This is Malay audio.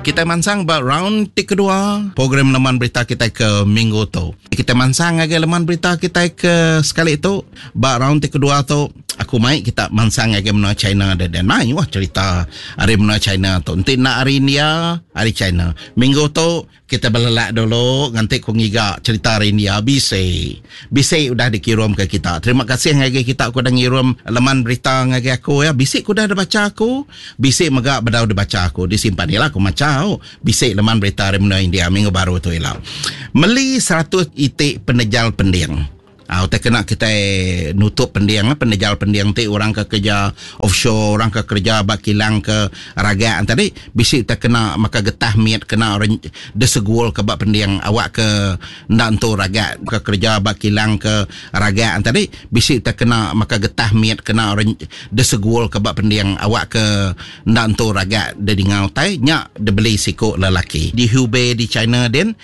Kita mansang ba round kedua program laman berita kita ke minggu tu. Kita mansang lagi laman berita kita ke sekali tu ba round kedua tu aku mai kita mansang lagi menua China dan mai wah cerita hari menua China tu. Nanti nak hari India, hari China. Minggu tu kita belelak dulu nanti ku ngiga cerita hari India bisik udah dikirim ke kita. Terima kasih ngagi kita aku dah ngirim laman berita ngagi aku ya. Bisik ku dah baca aku. Bisik megak bedau dibaca aku. Disimpan ialah aku macau. Bisik laman berita hari menua India minggu baru tu ialah. Meli 100 itik penejal pendiang. Kita kena kita nutup pendiang penejal pendiang tu orang ke kerja offshore, orang ke kerja bakilang ke ragaan tadi bisik kita kena maka getah miat kena orang desegul ke bak pendiang awak ke ndak entu ragat ke kerja bakilang ke ragaan tadi bisik kita kena maka getah miat kena orang desegul ke bak pendiang awak ke ndak entu ragat de dingau tai nyak de beli sikok lelaki di Hubei di China den